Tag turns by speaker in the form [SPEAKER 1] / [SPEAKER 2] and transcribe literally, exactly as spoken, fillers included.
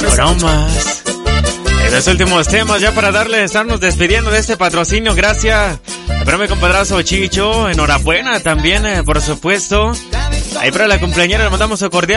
[SPEAKER 1] Bromas. En los últimos temas, ya para darle, estarnos despidiendo de este patrocinio, gracias. Pero mi compadrazo Chicho, enhorabuena también, eh, por supuesto. Ahí para la cumpleañera le mandamos su cordial